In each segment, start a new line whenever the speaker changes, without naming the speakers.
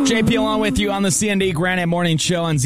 JP along with you on the CND Granite Morning Show on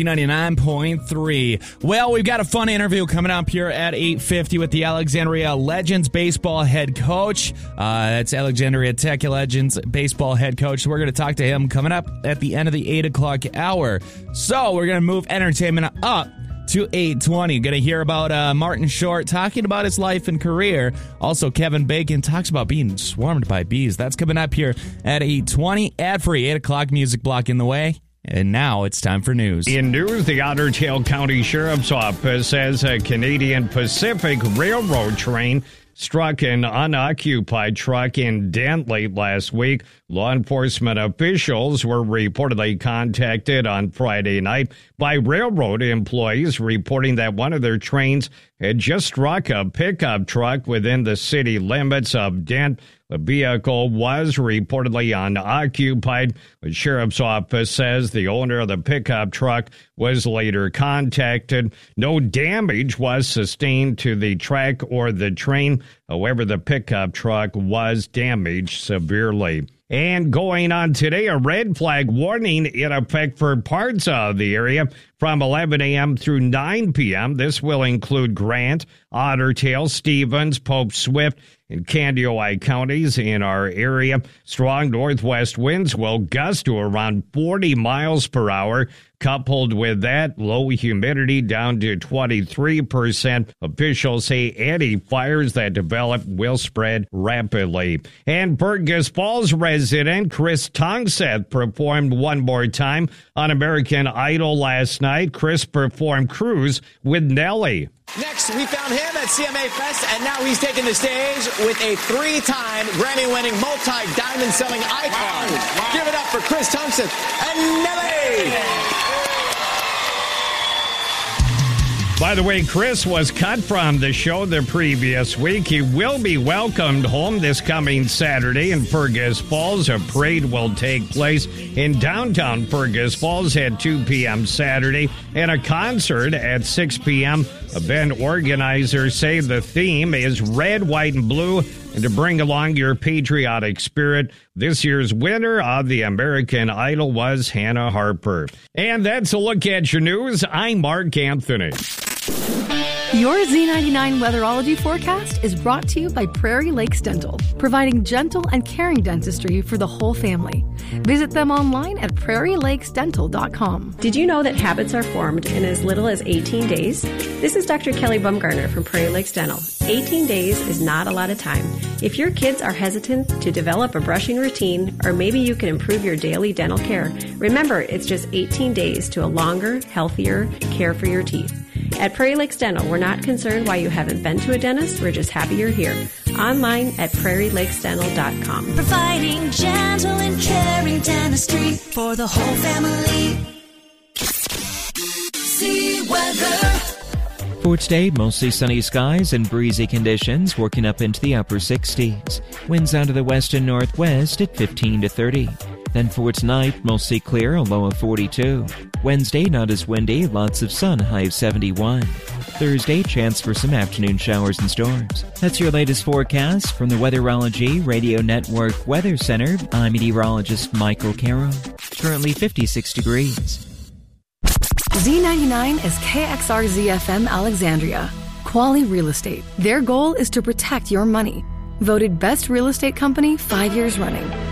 Z99.3. Well, we've got a fun interview coming up here at 8:50 with the Alexandria Legends baseball head coach. That's Alexandria Tech Legends baseball head coach. So we're going to talk to him coming up at the end of the 8 o'clock hour. So we're going to move entertainment up to 8:20. Going to hear about Martin Short talking about his life and career. Also, Kevin Bacon talks about being swarmed by bees. That's coming up here at 8:20. Ad-free 8 o'clock music block in the way. And now it's time for news.
In news, the Otter Tail County Sheriff's Office says a Canadian Pacific Railroad train struck an unoccupied truck in Dent late last week. Law enforcement officials were reportedly contacted on Friday night by railroad employees reporting that one of their trains had just struck a pickup truck within the city limits of Dent. The vehicle was reportedly unoccupied. The sheriff's office says the owner of the pickup truck was later contacted. No damage was sustained to the track or the train. However, the pickup truck was damaged severely. And going on today, a red flag warning in effect for parts of the area from 11 a.m. through 9 p.m. This will include Grant, Otter Tail, Stevens, Pope Swift, and Candioi counties in our area. Strong northwest winds will gust to around 40 miles per hour. Coupled with that, low humidity down to 23%. Officials say any fires that develop will spread rapidly. And Fergus Falls resident Chris Tungseth performed one more time on American Idol last night. Chris performed Cruise with Nelly.
Next, we found him at CMA Fest, and now he's taking the stage with a 3-time Grammy-winning, multi-diamond selling icon. Wow. Give it up for Chris Tungseth and Nelly!
By the way, Chris was cut from the show the previous week. He will be welcomed home this coming Saturday in Fergus Falls. A parade will take place in downtown Fergus Falls at 2 p.m. Saturday and a concert at 6 p.m. Event organizers say the theme is red, white, and blue, and to bring along your patriotic spirit. This year's winner of the American Idol was Hannah Harper. And that's a look at your news. I'm Mark Anthony.
Your Z99 weatherology forecast is brought to you by Prairie Lakes Dental, providing gentle and caring dentistry for the whole family. Visit them online at prairielakesdental.com.
Did you know that habits are formed in as little as 18 days? This is Dr. Kelly Bumgarner from Prairie Lakes Dental. 18 days is not a lot of time. If your kids are hesitant to develop a brushing routine, or maybe you can improve your daily dental care, remember it's just 18 days to a longer, healthier care for your teeth. At Prairie Lakes Dental, we're not concerned why you haven't been to a dentist. We're just happy you're here. Online at prairielakesdental.com.
Providing gentle and caring dentistry for the whole family. See weather.
For today, mostly sunny skies and breezy conditions, working up into the upper 60s. Winds out of the west and northwest at 15 to 30. Then for tonight, mostly clear, a low of 42. Wednesday, not as windy, lots of sun, high of 71. Thursday, chance for some afternoon showers and storms. That's your latest forecast from the Weatherology Radio Network Weather Center. I'm meteorologist Michael Caro. Currently 56 degrees.
Z99 is KXRZ-FM Alexandria. Quali Real Estate. Their goal is to protect your money. Voted Best Real Estate Company 5 years running.